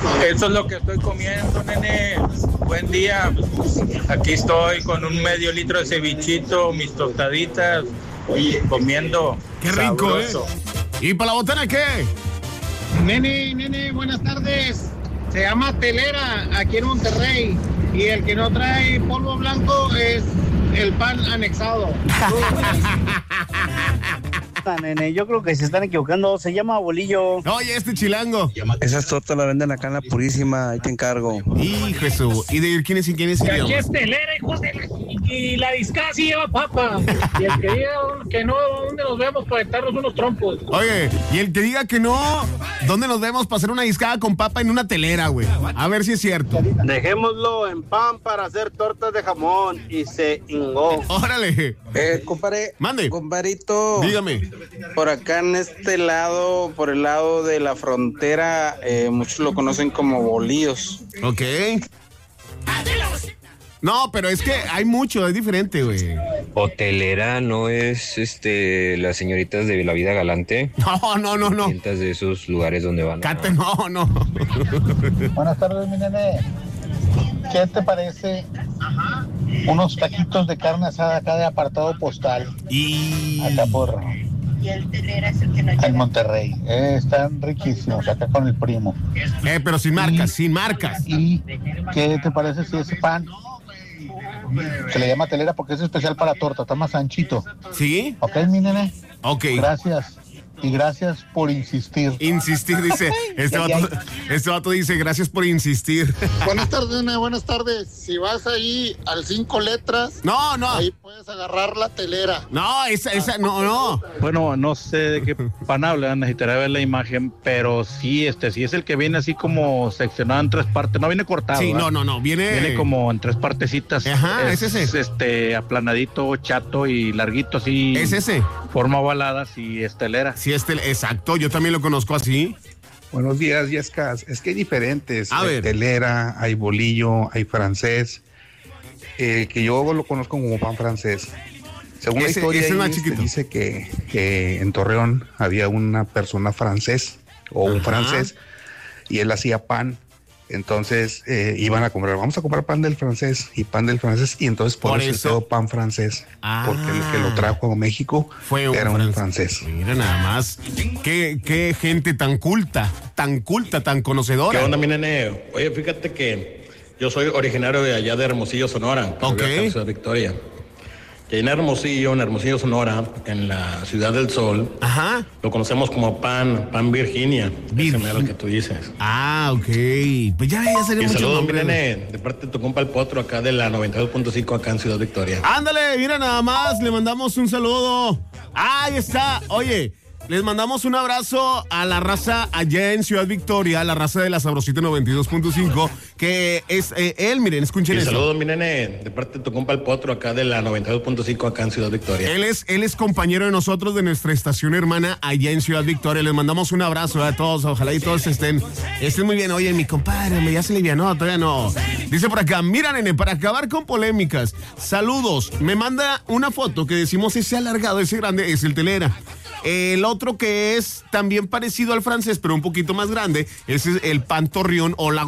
Eso es lo que estoy comiendo, nene. Buen día. Aquí estoy con un medio litro de cevichito, mis tostaditas, comiendo. Qué rico, sabroso. ¿Y para la botana qué? Nene, buenas tardes. Se llama telera aquí en Monterrey. Y el que no trae polvo blanco es el pan anexado. Nene, yo creo que se están equivocando, se llama bolillo. Oye, este chilango. Esas tortas las venden acá en La Purísima, ahí te encargo. Hijo eso. ¿Y de quién es y quién es? Y aquí es telera, hijos de la... Y la discada sí lleva papa. Y el que diga que no, ¿dónde nos vemos para aventarnos unos trompos? Oye, y el que diga que no, ¿dónde nos vemos para hacer una discada con papa en una telera, güey? A ver si es cierto. Dejémoslo en pan para hacer tortas de jamón y se hingó. Órale. Compadre. Mande. Compadrito. Dígame. Por acá en este lado, por el lado de la frontera, muchos lo conocen como bolillos. Ok. No, pero es que hay mucho, es diferente, güey. Hotelera no es las señoritas de la vida galante. No. Clientas de esos lugares donde van. Cate, no. Buenas tardes, mi nene. ¿Qué te parece unos taquitos de carne asada acá de apartado postal? Acá por... en Monterrey. Están riquísimos, acá con el primo. Pero sin marcas. ¿Y qué te parece si ese pan se le llama telera porque es especial para torta, está más anchito? ¿Sí? ¿Ok, mi nene? Ok. Gracias. Y gracias por insistir. Insistir, dice. Este vato dice, gracias por insistir. Buenas tardes, nene, buenas tardes. Si vas ahí al 5 letras, no. Ahí puedes agarrar la telera. No, esa, no. Bueno, no sé de qué pan hablan, necesitaría ver la imagen, pero sí, sí es el que viene así como seccionado en 3 partes. No viene cortado. Sí, ¿verdad? no. Viene como en 3 partecitas. Ajá, es ese. Aplanadito, chato y larguito así. Es ese. Forma ovalada, sí, es telera. Sí, exacto, yo también lo conozco así. Buenos días, Yescas. Es que hay diferentes. Hay telera, hay bolillo, hay francés. Que yo lo conozco como pan francés. Según la historia, dice que en Torreón había una persona francés o un francés y él hacía pan. Entonces iban a comprar, vamos a comprar pan del francés y entonces por eso quedó pan francés, porque el que lo trajo a México era un francés. Mira nada más, qué gente tan culta, tan conocedora. ¿Qué onda, mi nene? Oye, fíjate que yo soy originario de allá de Hermosillo, Sonora, en Ciudad Victoria. Y en Hermosillo, Sonora, en la Ciudad del Sol, lo conocemos como pan Virginia. Ese es lo que tú dices. Ok. Pues ya sería mucho saludos, nombre. Nene, de parte de tu compa el Potro, acá de la 92.5, acá en Ciudad Victoria. Ándale, mira nada más, le mandamos un saludo. Ahí está, oye. Les mandamos un abrazo a la raza allá en Ciudad Victoria, la raza de la Sabrosita 92.5, que es él, miren, escuchen eso. Saludos, mi nene, de parte de tu compa el Potro, acá de la 92.5, acá en Ciudad Victoria. Él es compañero de nosotros, de nuestra estación hermana allá en Ciudad Victoria. Les mandamos un abrazo a todos, ojalá y todos estén muy bien. Oye, mi compadre, ya se alivianó, todavía no. Dice por acá, mira, nene, para acabar con polémicas, saludos, me manda una foto que decimos ese alargado, ese grande, es el telera. El otro que es también parecido al francés, pero un poquito más grande, ese es el pan Torreón o la